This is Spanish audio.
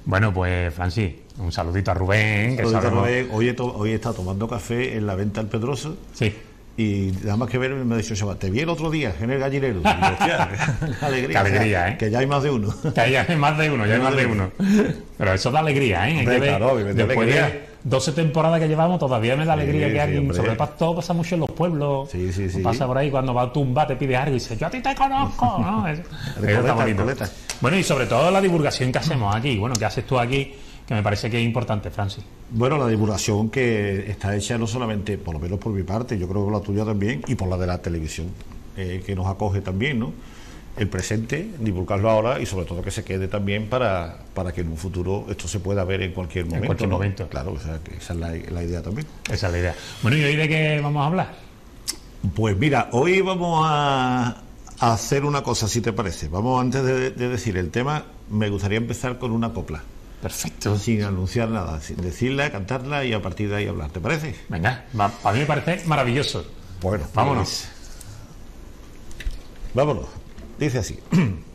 Bueno, pues Francis, un saludito a Rubén. Que Saludito a sabemos... Rubén. Hoy está tomando café en la venta del Pedroso. Sí. Y nada más que ver, me ha dicho, chaval, te vi el otro día en el gallinero. Y yo, hostia, qué alegría. Qué alegría, ¿eh? Que ya hay más de uno. Que ya hay más de uno, ya hay más de uno. Pero eso da alegría, ¿eh? Hombre, claro, después alegría. de 12 temporadas que llevamos, todavía me da alegría que alguien, hombre. sobre todo pasa mucho en los pueblos. Sí. Pasa por ahí cuando va a tumba, te pide algo y dice, yo a ti te conozco, ¿no? Eso está bonito. Coleta. Bueno, y sobre todo la divulgación que hacemos aquí, bueno, que haces tú aquí, que me parece que es importante, Francis. Bueno, la divulgación que está hecha no solamente, por lo menos por mi parte, yo creo que por la tuya también, y por la de la televisión, que nos acoge también, ¿no? El presente, divulgarlo ahora y sobre todo que se quede también para que en un futuro esto se pueda ver en cualquier momento. En cualquier ¿no? momento. Claro, o sea, que esa es la idea también. Esa es la idea. Bueno, ¿y hoy de qué vamos a hablar? Pues mira, hoy vamos a hacer una cosa, si te parece. Vamos, antes de decir el tema, me gustaría empezar con una copla. Perfecto. Sin anunciar nada, sin decirla, cantarla y a partir de ahí hablar. ¿Te parece? Venga, a mí me parece maravilloso. Bueno, vámonos. Vámonos. Dice así.